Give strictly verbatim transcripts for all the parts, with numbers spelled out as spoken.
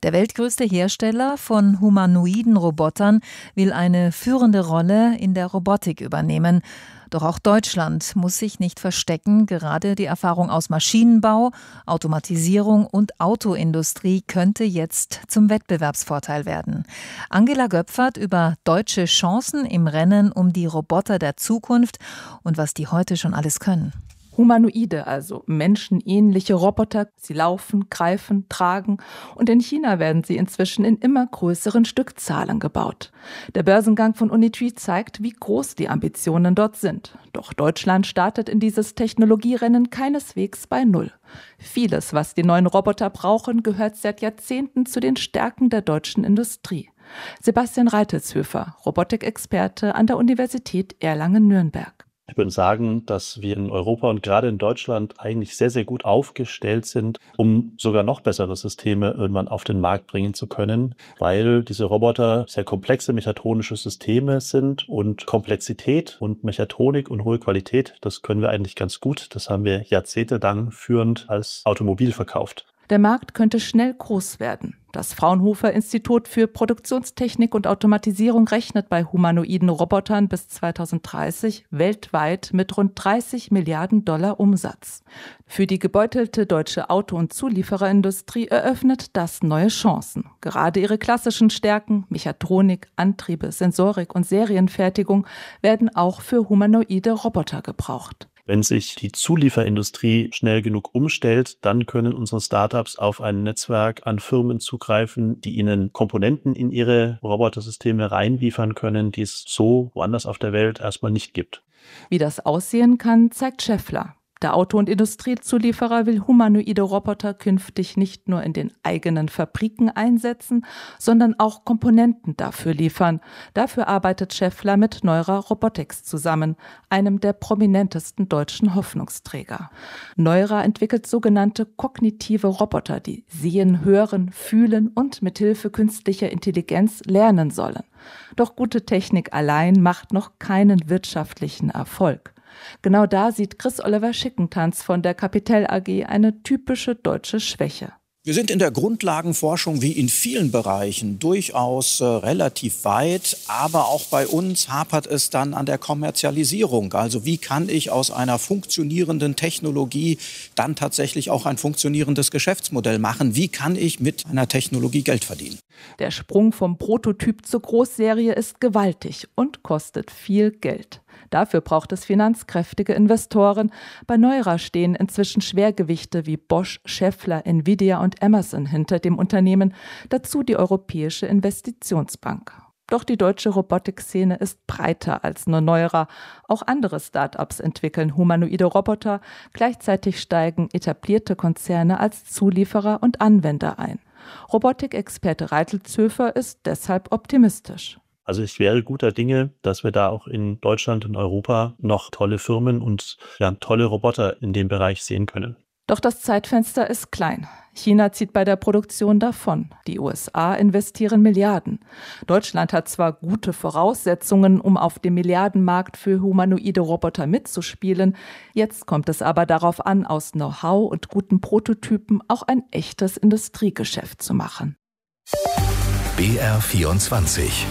Der weltgrößte Hersteller von humanoiden Robotern will eine führende Rolle in der Robotik übernehmen. Doch auch Deutschland muss sich nicht verstecken. Gerade die Erfahrung aus Maschinenbau, Automatisierung und Autoindustrie könnte jetzt zum Wettbewerbsvorteil werden. Angela Göpfert über deutsche Chancen im Rennen um die Roboter der Zukunft und was die heute schon alles können. Humanoide, also menschenähnliche Roboter. Sie laufen, greifen, tragen und in China werden sie inzwischen in immer größeren Stückzahlen gebaut. Der Börsengang von Unitree zeigt, wie groß die Ambitionen dort sind. Doch Deutschland startet in dieses Technologierennen keineswegs bei Null. Vieles, was die neuen Roboter brauchen, gehört seit Jahrzehnten zu den Stärken der deutschen Industrie. Sebastian Reitelshöfer, Robotikexperte an der Universität Erlangen-Nürnberg. Ich würde sagen, dass wir in Europa und gerade in Deutschland eigentlich sehr, sehr gut aufgestellt sind, um sogar noch bessere Systeme irgendwann auf den Markt bringen zu können, weil diese Roboter sehr komplexe mechatronische Systeme sind und Komplexität und Mechatronik und hohe Qualität, das können wir eigentlich ganz gut. Das haben wir jahrzehntelang führend als Automobil verkauft. Der Markt könnte schnell groß werden. Das Fraunhofer-Institut für Produktionstechnik und Automatisierung rechnet bei humanoiden Robotern bis zweitausenddreißig weltweit mit rund dreißig Milliarden Dollar Umsatz. Für die gebeutelte deutsche Auto- und Zuliefererindustrie eröffnet das neue Chancen. Gerade ihre klassischen Stärken, Mechatronik, Antriebe, Sensorik und Serienfertigung, werden auch für humanoide Roboter gebraucht. Wenn sich die Zulieferindustrie schnell genug umstellt, dann können unsere Startups auf ein Netzwerk an Firmen zugreifen, die ihnen Komponenten in ihre Robotersysteme reinliefern können, die es so woanders auf der Welt erstmal nicht gibt. Wie das aussehen kann, zeigt Schaeffler. Der Auto- und Industriezulieferer will humanoide Roboter künftig nicht nur in den eigenen Fabriken einsetzen, sondern auch Komponenten dafür liefern. Dafür arbeitet Schaeffler mit Neura Robotics zusammen, einem der prominentesten deutschen Hoffnungsträger. Neura entwickelt sogenannte kognitive Roboter, die sehen, hören, fühlen und mithilfe künstlicher Intelligenz lernen sollen. Doch gute Technik allein macht noch keinen wirtschaftlichen Erfolg. Genau da sieht Chris-Oliver Schickentanz von der Capital A G eine typische deutsche Schwäche. Wir sind in der Grundlagenforschung wie in vielen Bereichen durchaus äh, relativ weit, aber auch bei uns hapert es dann an der Kommerzialisierung. Also wie kann ich aus einer funktionierenden Technologie dann tatsächlich auch ein funktionierendes Geschäftsmodell machen? Wie kann ich mit einer Technologie Geld verdienen? Der Sprung vom Prototyp zur Großserie ist gewaltig und kostet viel Geld. Dafür braucht es finanzkräftige Investoren. Bei Neura stehen inzwischen Schwergewichte wie Bosch, Schaeffler, Nvidia und Amazon hinter dem Unternehmen, dazu die Europäische Investitionsbank. Doch die deutsche Robotikszene ist breiter als nur Neura. Auch andere Start-ups entwickeln humanoide Roboter. Gleichzeitig steigen etablierte Konzerne als Zulieferer und Anwender ein. Robotikexperte Reitelshöfer ist deshalb optimistisch. Also ich wäre guter Dinge, dass wir da auch in Deutschland und Europa noch tolle Firmen und ja, tolle Roboter in dem Bereich sehen können. Doch das Zeitfenster ist klein. China zieht bei der Produktion davon. Die U S A investieren Milliarden. Deutschland hat zwar gute Voraussetzungen, um auf dem Milliardenmarkt für humanoide Roboter mitzuspielen. Jetzt kommt es aber darauf an, aus Know-how und guten Prototypen auch ein echtes Industriegeschäft zu machen. B R vierundzwanzig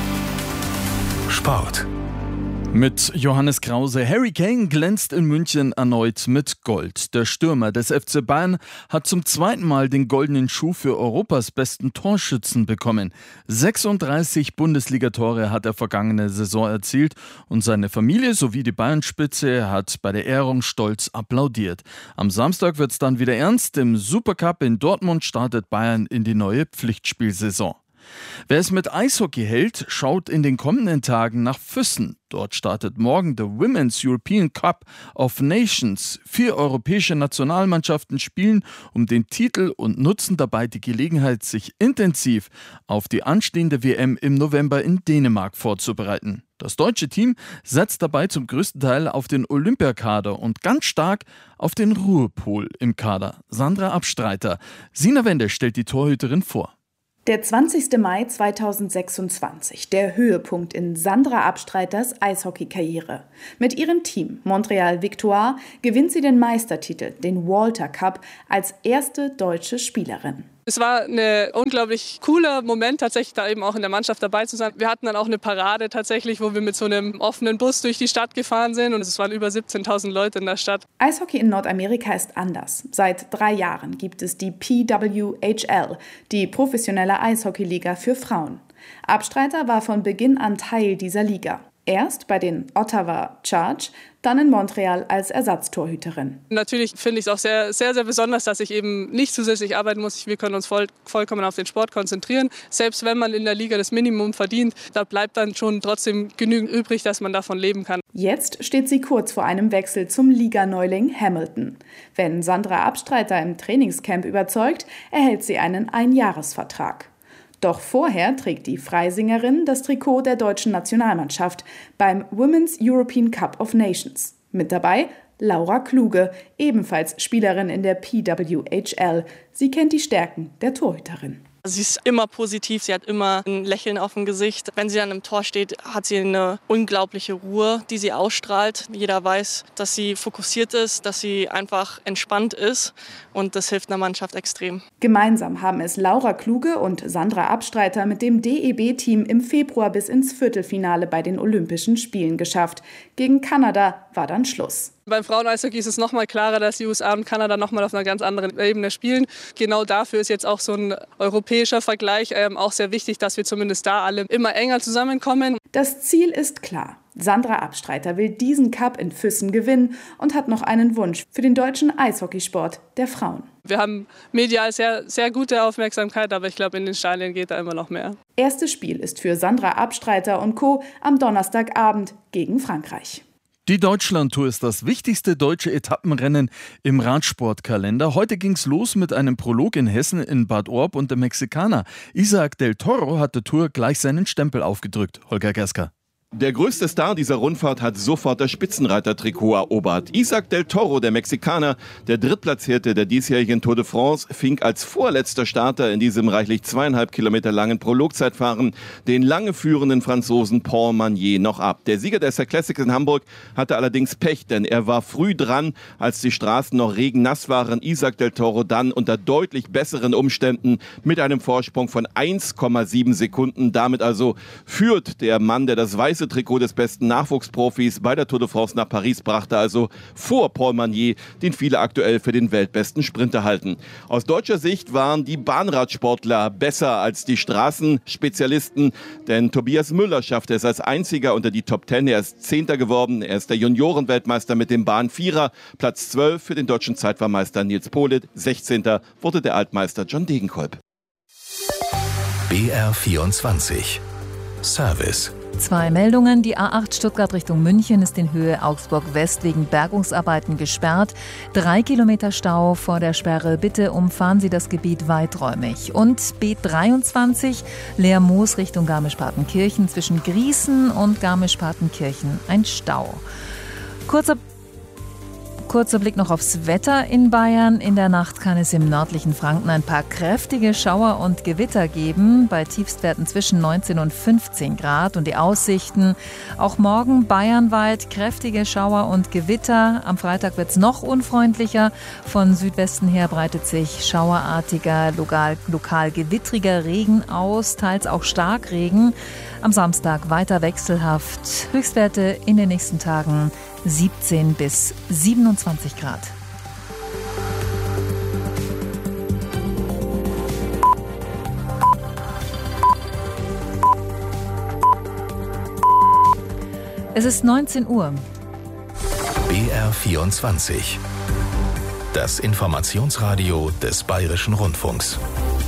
Sport. Mit Johannes Krause. Harry Kane glänzt in München erneut mit Gold. Der Stürmer des F C Bayern hat zum zweiten Mal den goldenen Schuh für Europas besten Torschützen bekommen. sechsunddreißig Bundesligatore hat er vergangene Saison erzielt und seine Familie sowie die Bayern-Spitze hat bei der Ehrung stolz applaudiert. Am Samstag wird es dann wieder ernst. Im Supercup in Dortmund startet Bayern in die neue Pflichtspielsaison. Wer es mit Eishockey hält, schaut in den kommenden Tagen nach Füssen. Dort startet morgen der Women's European Cup of Nations. Vier europäische Nationalmannschaften spielen um den Titel und nutzen dabei die Gelegenheit, sich intensiv auf die anstehende W M im November in Dänemark vorzubereiten. Das deutsche Team setzt dabei zum größten Teil auf den Olympiakader und ganz stark auf den Ruhepol im Kader. Sandra Abstreiter. Sina Wende stellt die Torhüterin vor. Der zwanzigste Mai zweitausendsechsundzwanzig, der Höhepunkt in Sandra Abstreiters Eishockey-Karriere. Mit ihrem Team Montreal Victoire gewinnt sie den Meistertitel, den Walter Cup, als erste deutsche Spielerin. Es war ein unglaublich cooler Moment, tatsächlich da eben auch in der Mannschaft dabei zu sein. Wir hatten dann auch eine Parade tatsächlich, wo wir mit so einem offenen Bus durch die Stadt gefahren sind und es waren über siebzehntausend Leute in der Stadt. Eishockey in Nordamerika ist anders. Seit drei Jahren gibt es die P W H L, die professionelle Eishockeyliga für Frauen. Abstreiter war von Beginn an Teil dieser Liga. Erst bei den Ottawa Charge, dann in Montreal als Ersatztorhüterin. Natürlich finde ich es auch sehr, sehr, sehr besonders, dass ich eben nicht zusätzlich arbeiten muss. Wir können uns voll, vollkommen auf den Sport konzentrieren. Selbst wenn man in der Liga das Minimum verdient, da bleibt dann schon trotzdem genügend übrig, dass man davon leben kann. Jetzt steht sie kurz vor einem Wechsel zum Liganeuling Hamilton. Wenn Sandra Abstreiter im Trainingscamp überzeugt, erhält sie einen Einjahresvertrag. Doch vorher trägt die Freisingerin das Trikot der deutschen Nationalmannschaft beim Women's European Cup of Nations. Mit dabei Laura Kluge, ebenfalls Spielerin in der P W H L. Sie kennt die Stärken der Torhüterin. Sie ist immer positiv, sie hat immer ein Lächeln auf dem Gesicht. Wenn sie dann im Tor steht, hat sie eine unglaubliche Ruhe, die sie ausstrahlt. Jeder weiß, dass sie fokussiert ist, dass sie einfach entspannt ist und das hilft einer Mannschaft extrem. Gemeinsam haben es Laura Kluge und Sandra Abstreiter mit dem D E B-Team im Februar bis ins Viertelfinale bei den Olympischen Spielen geschafft. Gegen Kanada war dann Schluss. Beim Frauen-Eishockey ist es noch mal klarer, dass die U S A und Kanada noch mal auf einer ganz anderen Ebene spielen. Genau dafür ist jetzt auch so ein europäischer Vergleich ähm, auch sehr wichtig, dass wir zumindest da alle immer enger zusammenkommen. Das Ziel ist klar. Sandra Abstreiter will diesen Cup in Füssen gewinnen und hat noch einen Wunsch für den deutschen Eishockeysport der Frauen. Wir haben medial sehr, sehr gute Aufmerksamkeit, aber ich glaube, in den Stadien geht da immer noch mehr. Erstes Spiel ist für Sandra Abstreiter und Co. am Donnerstagabend gegen Frankreich. Die Deutschlandtour ist das wichtigste deutsche Etappenrennen im Radsportkalender. Heute ging's los mit einem Prolog in Hessen in Bad Orb und der Mexikaner Isaac del Toro hat der Tour gleich seinen Stempel aufgedrückt. Holger Gerska. Der größte Star dieser Rundfahrt hat sofort das Spitzenreiter-Trikot erobert. Isaac del Toro, der Mexikaner, der Drittplatzierte der diesjährigen Tour de France, fing als vorletzter Starter in diesem reichlich zweieinhalb Kilometer langen Prologzeitfahren den lange führenden Franzosen Paul Magnier noch ab. Der Sieger der S R Classics in Hamburg hatte allerdings Pech, denn er war früh dran, als die Straßen noch regennass waren. Isaac del Toro dann unter deutlich besseren Umständen mit einem Vorsprung von eins Komma sieben Sekunden. Damit also führt der Mann, der das weiße Trikot des besten Nachwuchsprofis bei der Tour de France nach Paris brachte, also vor Paul Magnier, den viele aktuell für den weltbesten Sprinter halten. Aus deutscher Sicht waren die Bahnradsportler besser als die Straßenspezialisten, denn Tobias Müller schaffte es als einziger unter die Top Ten. Er ist Zehnter geworden, er ist der Juniorenweltmeister mit dem Bahnvierer, Platz zwölf für den deutschen Zeitfahrmeister Nils Politt, sechzehnter wurde der Altmeister John Degenkolb. B R vierundzwanzig Service. Zwei Meldungen. Die A acht Stuttgart Richtung München ist in Höhe Augsburg West wegen Bergungsarbeiten gesperrt. Drei Kilometer Stau vor der Sperre. Bitte umfahren Sie das Gebiet weiträumig. Und B dreiundzwanzig Leermoos Richtung Garmisch-Partenkirchen zwischen Grießen und Garmisch-Partenkirchen ein Stau. Kurzer Kurzer Blick noch aufs Wetter in Bayern. In der Nacht kann es im nördlichen Franken ein paar kräftige Schauer und Gewitter geben, bei Tiefstwerten zwischen neunzehn und fünfzehn Grad. Und die Aussichten, auch morgen bayernweit kräftige Schauer und Gewitter. Am Freitag wird es noch unfreundlicher. Von Südwesten her breitet sich schauerartiger, lokal, lokal gewittriger Regen aus, teils auch Starkregen. Am Samstag weiter wechselhaft. Höchstwerte in den nächsten Tagen siebzehn bis siebenundzwanzig Grad. Es ist neunzehn Uhr. B R vierundzwanzig. Das Informationsradio des Bayerischen Rundfunks.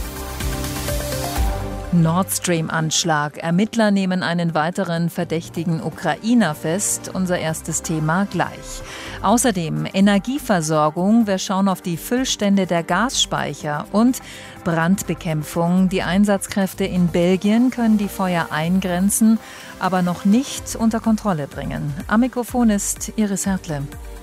Nord Stream-Anschlag. Ermittler nehmen einen weiteren verdächtigen Ukrainer fest. Unser erstes Thema gleich. Außerdem Energieversorgung. Wir schauen auf die Füllstände der Gasspeicher und Brandbekämpfung. Die Einsatzkräfte in Belgien können die Feuer eingrenzen, aber noch nicht unter Kontrolle bringen. Am Mikrofon ist Iris Hertle.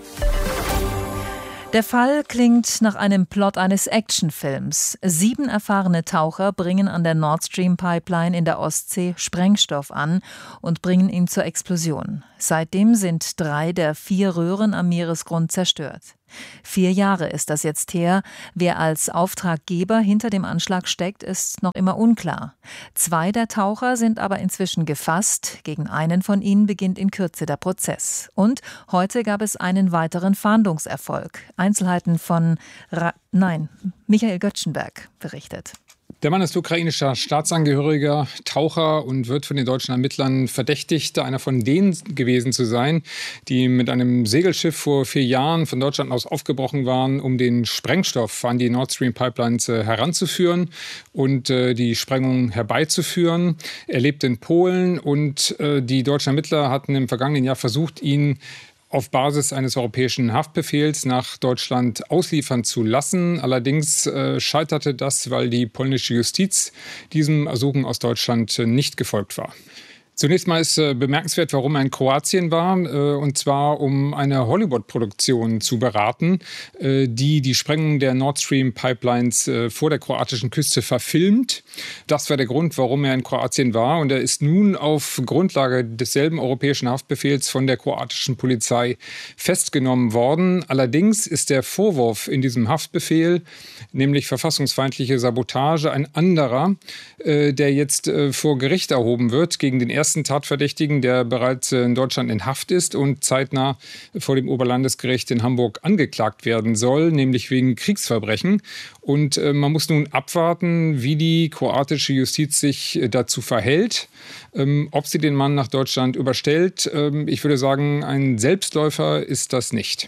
Der Fall klingt nach einem Plot eines Actionfilms. Sieben erfahrene Taucher bringen an der Nord Stream Pipeline in der Ostsee Sprengstoff an und bringen ihn zur Explosion. Seitdem sind drei der vier Röhren am Meeresgrund zerstört. Vier Jahre ist das jetzt her. Wer als Auftraggeber hinter dem Anschlag steckt, ist noch immer unklar. Zwei der Taucher sind aber inzwischen gefasst. Gegen einen von ihnen beginnt in Kürze der Prozess. Und heute gab es einen weiteren Fahndungserfolg. Einzelheiten von Ra- Nein, Michael Göttschenberg berichtet. Der Mann ist ukrainischer Staatsangehöriger, Taucher und wird von den deutschen Ermittlern verdächtigt, einer von denen gewesen zu sein, die mit einem Segelschiff vor vier Jahren von Deutschland aus aufgebrochen waren, um den Sprengstoff an die Nord Stream Pipelines äh, heranzuführen und äh, die Sprengung herbeizuführen. Er lebt in Polen und äh, die deutschen Ermittler hatten im vergangenen Jahr versucht, ihn auf Basis eines europäischen Haftbefehls nach Deutschland ausliefern zu lassen. Allerdings äh, scheiterte das, weil die polnische Justiz diesem Ersuchen aus Deutschland äh, nicht gefolgt war. Zunächst mal ist äh, bemerkenswert, warum er in Kroatien war, äh, und zwar um eine Hollywood-Produktion zu beraten, äh, die die Sprengung der Nord Stream Pipelines äh, vor der kroatischen Küste verfilmt. Das war der Grund, warum er in Kroatien war, und er ist nun auf Grundlage desselben europäischen Haftbefehls von der kroatischen Polizei festgenommen worden. Allerdings ist der Vorwurf in diesem Haftbefehl, nämlich verfassungsfeindliche Sabotage, ein anderer, äh, der jetzt äh, vor Gericht erhoben wird gegen den ersten Tatverdächtigen, der bereits in Deutschland in Haft ist und zeitnah vor dem Oberlandesgericht in Hamburg angeklagt werden soll, nämlich wegen Kriegsverbrechen. Und äh, man muss nun abwarten, wie die kroatische Justiz sich äh, dazu verhält, ähm, ob sie den Mann nach Deutschland überstellt. Ähm, ich würde sagen, ein Selbstläufer ist das nicht.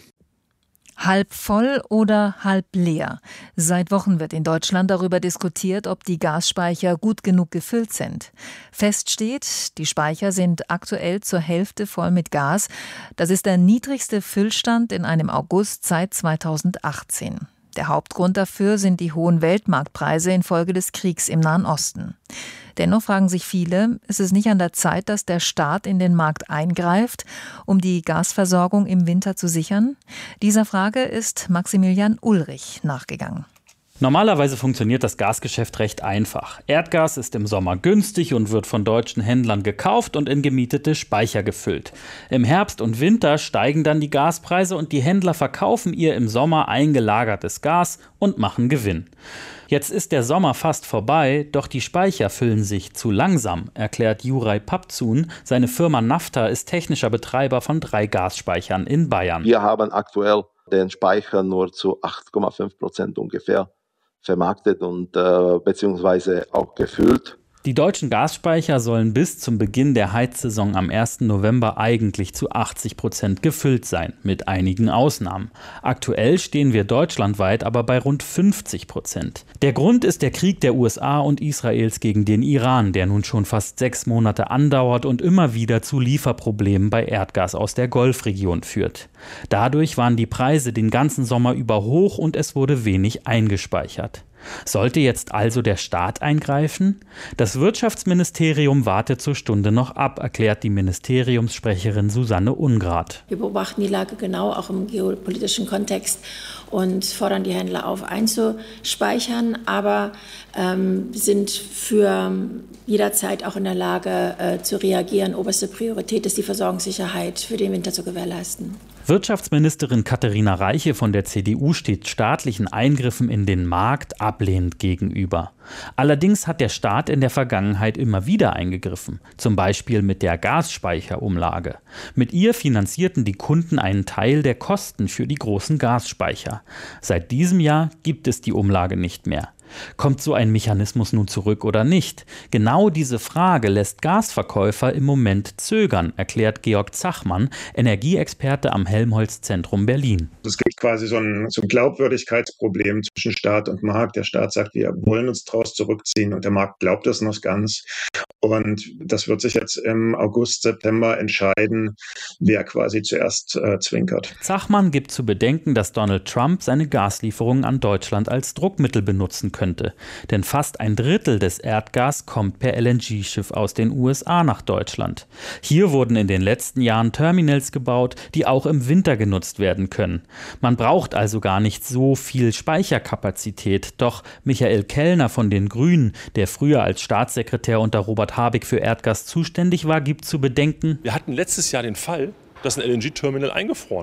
Halb voll oder halb leer? Seit Wochen wird in Deutschland darüber diskutiert, ob die Gasspeicher gut genug gefüllt sind. Fest steht, die Speicher sind aktuell zur Hälfte voll mit Gas. Das ist der niedrigste Füllstand in einem August seit zweitausendachtzehn. Der Hauptgrund dafür sind die hohen Weltmarktpreise infolge des Kriegs im Nahen Osten. Dennoch fragen sich viele, ist es nicht an der Zeit, dass der Staat in den Markt eingreift, um die Gasversorgung im Winter zu sichern? Dieser Frage ist Maximilian Ulrich nachgegangen. Normalerweise funktioniert das Gasgeschäft recht einfach. Erdgas ist im Sommer günstig und wird von deutschen Händlern gekauft und in gemietete Speicher gefüllt. Im Herbst und Winter steigen dann die Gaspreise und die Händler verkaufen ihr im Sommer eingelagertes Gas und machen Gewinn. Jetzt ist der Sommer fast vorbei, doch die Speicher füllen sich zu langsam, erklärt Juraj Papzun. Seine Firma Nafta ist technischer Betreiber von drei Gasspeichern in Bayern. Wir haben aktuell den Speicher nur zu acht Komma fünf Prozent ungefähr vermarktet und äh, beziehungsweise auch gefüllt. Die deutschen Gasspeicher sollen bis zum Beginn der Heizsaison am ersten November eigentlich zu achtzig Prozent gefüllt sein, mit einigen Ausnahmen. Aktuell stehen wir deutschlandweit aber bei rund fünfzig Prozent. Der Grund ist der Krieg der U S A und Israels gegen den Iran, der nun schon fast sechs Monate andauert und immer wieder zu Lieferproblemen bei Erdgas aus der Golfregion führt. Dadurch waren die Preise den ganzen Sommer über hoch und es wurde wenig eingespeichert. Sollte jetzt also der Staat eingreifen? Das Wirtschaftsministerium wartet zur Stunde noch ab, erklärt die Ministeriumssprecherin Susanne Ungrath. Wir beobachten die Lage genau, auch im geopolitischen Kontext, und fordern die Händler auf, einzuspeichern, aber ähm, sind für jederzeit auch in der Lage äh, zu reagieren. Oberste Priorität ist die Versorgungssicherheit für den Winter zu gewährleisten. Wirtschaftsministerin Katharina Reiche von der C D U steht staatlichen Eingriffen in den Markt ablehnend gegenüber. Allerdings hat der Staat in der Vergangenheit immer wieder eingegriffen, zum Beispiel mit der Gasspeicherumlage. Mit ihr finanzierten die Kunden einen Teil der Kosten für die großen Gasspeicher. Seit diesem Jahr gibt es die Umlage nicht mehr. Kommt so ein Mechanismus nun zurück oder nicht? Genau diese Frage lässt Gasverkäufer im Moment zögern, erklärt Georg Zachmann, Energieexperte am Helmholtz-Zentrum Berlin. Es gibt quasi so ein, so ein Glaubwürdigkeitsproblem zwischen Staat und Markt. Der Staat sagt, wir wollen uns daraus zurückziehen, und der Markt glaubt das noch ganz. Und das wird sich jetzt im August, September entscheiden, wer quasi zuerst äh, zwinkert. Zachmann gibt zu bedenken, dass Donald Trump seine Gaslieferungen an Deutschland als Druckmittel benutzen könnte. Denn fast ein Drittel des Erdgas kommt per L N G-Schiff aus den U S A nach Deutschland. Hier wurden in den letzten Jahren Terminals gebaut, die auch im Winter genutzt werden können. Man braucht also gar nicht so viel Speicherkapazität. Doch Michael Kellner von den Grünen, der früher als Staatssekretär unter Robert Habeck für Erdgas zuständig war, gibt zu bedenken: Wir hatten letztes Jahr den Fall, dass ein L N G-Terminal eingefroren war.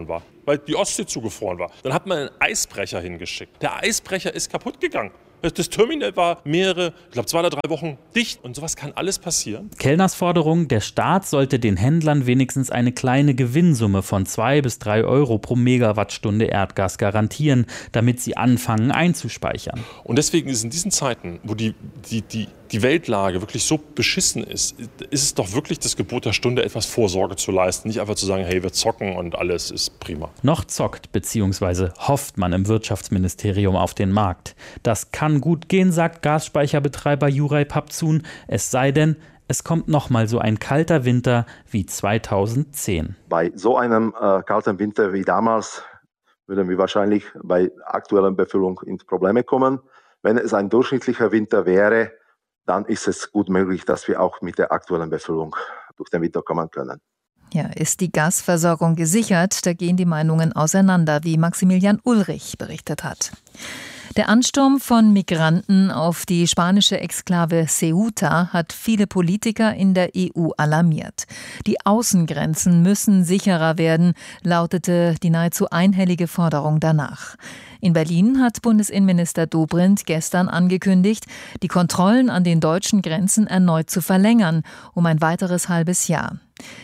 weil die Ostsee zugefroren war. Dann hat man einen Eisbrecher hingeschickt. Der Eisbrecher ist kaputt gegangen. Das Terminal war mehrere, ich glaube zwei oder drei Wochen dicht. Und sowas kann alles passieren. Kellners Forderung, der Staat sollte den Händlern wenigstens eine kleine Gewinnsumme von zwei bis drei Euro pro Megawattstunde Erdgas garantieren, damit sie anfangen einzuspeichern. Und deswegen ist in diesen Zeiten, wo die, die, die, die Weltlage wirklich so beschissen ist, ist es doch wirklich das Gebot der Stunde, etwas Vorsorge zu leisten. Nicht einfach zu sagen, hey, wir zocken und alles ist prima. Noch zockt bzw. hofft man im Wirtschaftsministerium auf den Markt. Das kann gut gehen, sagt Gasspeicherbetreiber Juraj Papzun, es sei denn, es kommt noch mal so ein kalter Winter wie zweitausendzehn. Bei so einem äh, kalten Winter wie damals würden wir wahrscheinlich bei aktueller Befüllung in Probleme kommen. Wenn es ein durchschnittlicher Winter wäre, dann ist es gut möglich, dass wir auch mit der aktuellen Befüllung durch den Winter kommen können. Ja, ist die Gasversorgung gesichert? Da gehen die Meinungen auseinander, wie Maximilian Ulrich berichtet hat. Der Ansturm von Migranten auf die spanische Exklave Ceuta hat viele Politiker in der E U alarmiert. Die Außengrenzen müssen sicherer werden, lautete die nahezu einhellige Forderung danach. In Berlin hat Bundesinnenminister Dobrindt gestern angekündigt, die Kontrollen an den deutschen Grenzen erneut zu verlängern, um ein weiteres halbes Jahr.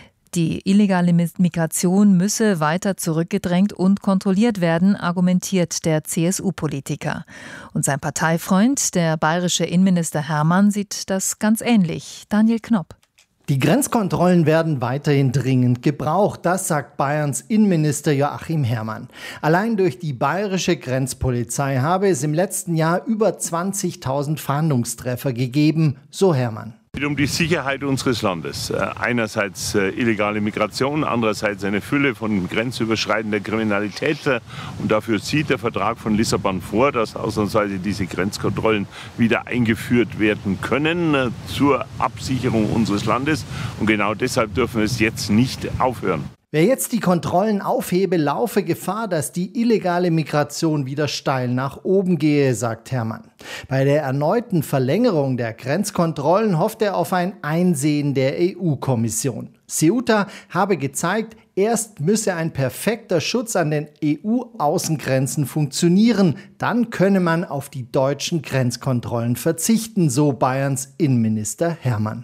Die illegale Migration müsse weiter zurückgedrängt und kontrolliert werden, argumentiert der C S U-Politiker. Und sein Parteifreund, der bayerische Innenminister Hermann, sieht das ganz ähnlich. Daniel Knopp. Die Grenzkontrollen werden weiterhin dringend gebraucht, das sagt Bayerns Innenminister Joachim Herrmann. Allein durch die bayerische Grenzpolizei habe es im letzten Jahr über zwanzigtausend Fahndungstreffer gegeben, so Herrmann. Es geht um die Sicherheit unseres Landes. Einerseits illegale Migration, andererseits eine Fülle von grenzüberschreitender Kriminalität. Und dafür sieht der Vertrag von Lissabon vor, dass ausnahmsweise diese Grenzkontrollen wieder eingeführt werden können zur Absicherung unseres Landes. Und genau deshalb dürfen wir es jetzt nicht aufhören. Wer jetzt die Kontrollen aufhebe, laufe Gefahr, dass die illegale Migration wieder steil nach oben gehe, sagt Herrmann. Bei der erneuten Verlängerung der Grenzkontrollen hofft er auf ein Einsehen der E U-Kommission. Ceuta habe gezeigt, erst müsse ein perfekter Schutz an den E U-Außengrenzen funktionieren, dann könne man auf die deutschen Grenzkontrollen verzichten, so Bayerns Innenminister Herrmann.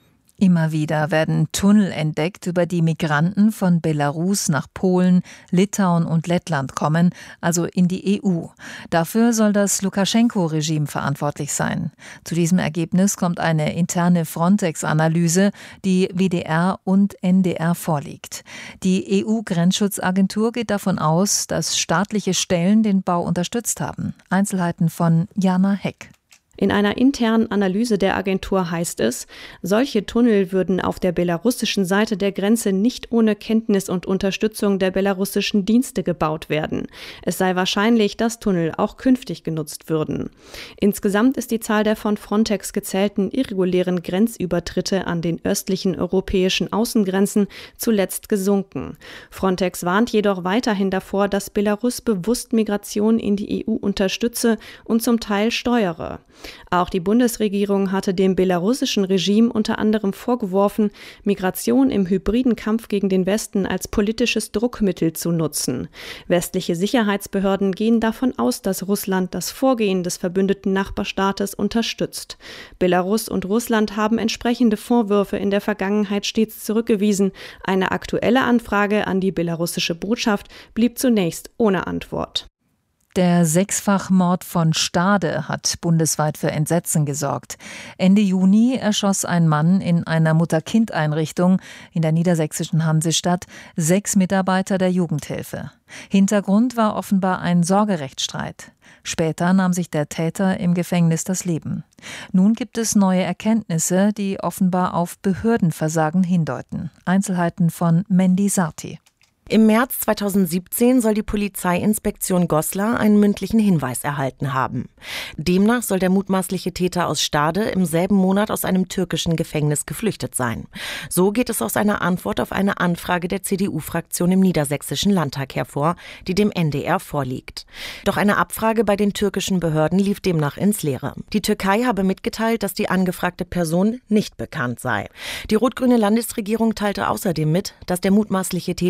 Immer wieder werden Tunnel entdeckt, über die Migranten von Belarus nach Polen, Litauen und Lettland kommen, also in die E U. Dafür soll das Lukaschenko-Regime verantwortlich sein. Zu diesem Ergebnis kommt eine interne Frontex-Analyse, die W D R und N D R vorliegt. Die E U-Grenzschutzagentur geht davon aus, dass staatliche Stellen den Bau unterstützt haben. Einzelheiten von Jana Heck. In einer internen Analyse der Agentur heißt es, solche Tunnel würden auf der belarussischen Seite der Grenze nicht ohne Kenntnis und Unterstützung der belarussischen Dienste gebaut werden. Es sei wahrscheinlich, dass Tunnel auch künftig genutzt würden. Insgesamt ist die Zahl der von Frontex gezählten irregulären Grenzübertritte an den östlichen europäischen Außengrenzen zuletzt gesunken. Frontex warnt jedoch weiterhin davor, dass Belarus bewusst Migration in die E U unterstütze und zum Teil steuere. Auch die Bundesregierung hatte dem belarussischen Regime unter anderem vorgeworfen, Migration im hybriden Kampf gegen den Westen als politisches Druckmittel zu nutzen. Westliche Sicherheitsbehörden gehen davon aus, dass Russland das Vorgehen des verbündeten Nachbarstaates unterstützt. Belarus und Russland haben entsprechende Vorwürfe in der Vergangenheit stets zurückgewiesen. Eine aktuelle Anfrage an die belarussische Botschaft blieb zunächst ohne Antwort. Der Sechsfachmord von Stade hat bundesweit für Entsetzen gesorgt. Ende Juni erschoss ein Mann in einer Mutter-Kind-Einrichtung in der niedersächsischen Hansestadt sechs Mitarbeiter der Jugendhilfe. Hintergrund war offenbar ein Sorgerechtsstreit. Später nahm sich der Täter im Gefängnis das Leben. Nun gibt es neue Erkenntnisse, die offenbar auf Behördenversagen hindeuten. Einzelheiten von Mandy Sarti. Im März zweitausendsiebzehn soll die Polizeiinspektion Goslar einen mündlichen Hinweis erhalten haben. Demnach soll der mutmaßliche Täter aus Stade im selben Monat aus einem türkischen Gefängnis geflüchtet sein. So geht es aus einer Antwort auf eine Anfrage der C D U-Fraktion im Niedersächsischen Landtag hervor, die dem N D R vorliegt. Doch eine Abfrage bei den türkischen Behörden lief demnach ins Leere. Die Türkei habe mitgeteilt, dass die angefragte Person nicht bekannt sei. Die rot-grüne Landesregierung teilte außerdem mit, dass der mutmaßliche Täter keinen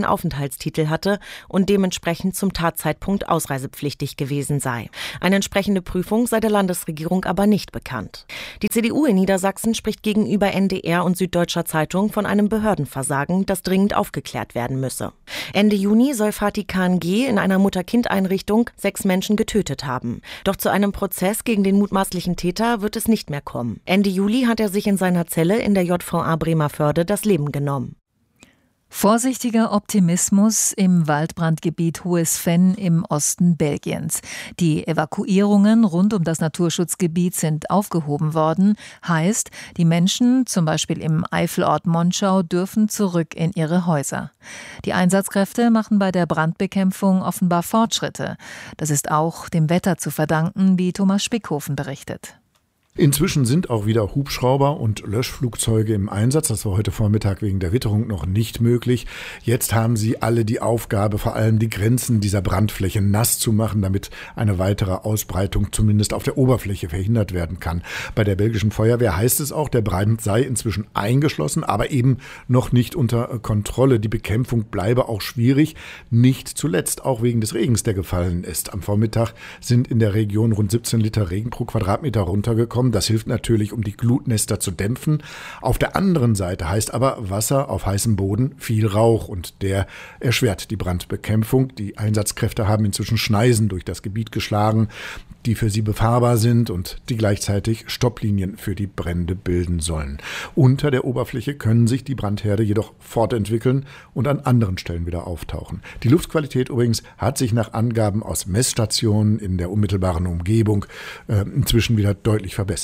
einen Aufenthaltstitel hatte und dementsprechend zum Tatzeitpunkt ausreisepflichtig gewesen sei. Eine entsprechende Prüfung sei der Landesregierung aber nicht bekannt. Die C D U in Niedersachsen spricht gegenüber N D R und Süddeutscher Zeitung von einem Behördenversagen, das dringend aufgeklärt werden müsse. Ende Juni soll Fatih Khan G. in einer Mutter-Kind-Einrichtung sechs Menschen getötet haben. Doch zu einem Prozess gegen den mutmaßlichen Täter wird es nicht mehr kommen. Ende Juli hat er sich in seiner Zelle in der J V A Bremervörde das Leben genommen. Vorsichtiger Optimismus im Waldbrandgebiet Hohes Venn im Osten Belgiens. Die Evakuierungen rund um das Naturschutzgebiet sind aufgehoben worden. Heißt, die Menschen, zum Beispiel im Eifelort Monschau, dürfen zurück in ihre Häuser. Die Einsatzkräfte machen bei der Brandbekämpfung offenbar Fortschritte. Das ist auch dem Wetter zu verdanken, wie Thomas Spickhofen berichtet. Inzwischen sind auch wieder Hubschrauber und Löschflugzeuge im Einsatz. Das war heute Vormittag wegen der Witterung noch nicht möglich. Jetzt haben sie alle die Aufgabe, vor allem die Grenzen dieser Brandfläche nass zu machen, damit eine weitere Ausbreitung zumindest auf der Oberfläche verhindert werden kann. Bei der belgischen Feuerwehr heißt es auch, der Brand sei inzwischen eingeschlossen, aber eben noch nicht unter Kontrolle. Die Bekämpfung bleibe auch schwierig, nicht zuletzt auch wegen des Regens, der gefallen ist. Am Vormittag sind in der Region rund siebzehn Liter Regen pro Quadratmeter runtergekommen. Das hilft natürlich, um die Glutnester zu dämpfen. Auf der anderen Seite heißt aber Wasser auf heißem Boden viel Rauch und der erschwert die Brandbekämpfung. Die Einsatzkräfte haben inzwischen Schneisen durch das Gebiet geschlagen, die für sie befahrbar sind und die gleichzeitig Stopplinien für die Brände bilden sollen. Unter der Oberfläche können sich die Brandherde jedoch fortentwickeln und an anderen Stellen wieder auftauchen. Die Luftqualität übrigens hat sich nach Angaben aus Messstationen in der unmittelbaren Umgebung äh, inzwischen wieder deutlich verbessert.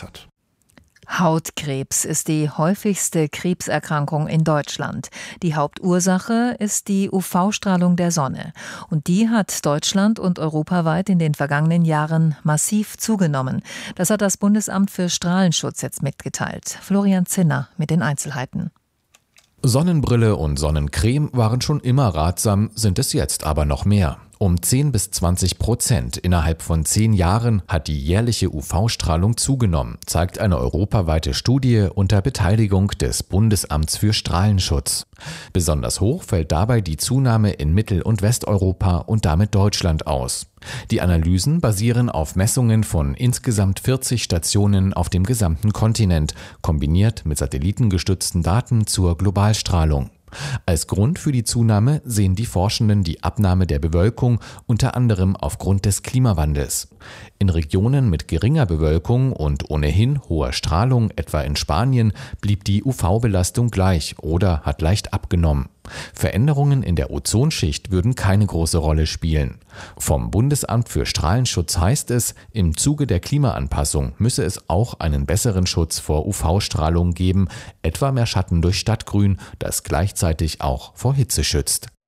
Hautkrebs ist die häufigste Krebserkrankung in Deutschland. Die Hauptursache ist die U V-Strahlung der Sonne. Und die hat Deutschland und europaweit in den vergangenen Jahren massiv zugenommen. Das hat das Bundesamt für Strahlenschutz jetzt mitgeteilt. Florian Zinner mit den Einzelheiten. Sonnenbrille und Sonnencreme waren schon immer ratsam, sind es jetzt aber noch mehr. Um zehn bis zwanzig Prozent innerhalb von zehn Jahren hat die jährliche U V-Strahlung zugenommen, zeigt eine europaweite Studie unter Beteiligung des Bundesamts für Strahlenschutz. Besonders hoch fällt dabei die Zunahme in Mittel- und Westeuropa und damit Deutschland aus. Die Analysen basieren auf Messungen von insgesamt vierzig Stationen auf dem gesamten Kontinent, kombiniert mit satellitengestützten Daten zur Globalstrahlung. Als Grund für die Zunahme sehen die Forschenden die Abnahme der Bewölkung, unter anderem aufgrund des Klimawandels. In Regionen mit geringer Bewölkung und ohnehin hoher Strahlung, etwa in Spanien, blieb die U V-Belastung gleich oder hat leicht abgenommen. Veränderungen in der Ozonschicht würden keine große Rolle spielen. Vom Bundesamt für Strahlenschutz heißt es, im Zuge der Klimaanpassung müsse es auch einen besseren Schutz vor U V-Strahlung geben, etwa mehr Schatten durch Stadtgrün, das gleichzeitig auch vor Hitze schützt.